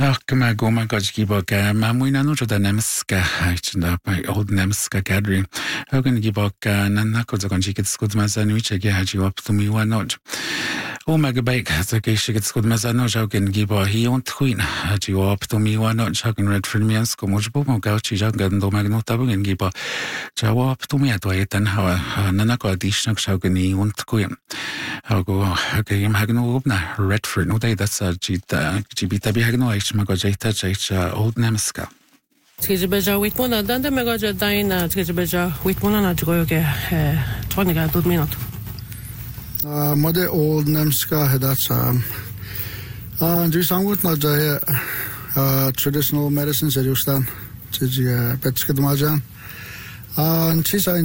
Kama goma gajgiboka mamuina no joda nemska ichna by old nemska gathering. Hogan giboka nanako zagonjikit skudmazanu ichege haji optumi wanoj. O magabake zakeshikit skudmazano jogan gibo he on twin haji optumi wanoj hogan red filmians komojbo mogauchi jogan do magnotabung and gibo jawa optumi atwayetan hawa nanako adishnak shogani on twin. Hago hagim hagno ubna Redford no day that's a jibita bihagno ich magajita jaicha old nemska. Tkijibeja witmona dande magaja daina tkijibeja witmona na jogoge toniga 2 minut. Mode old nemska hedatsa. Jisangut na jahe traditional medicines erustan. Tiji petskadmajan. Chisa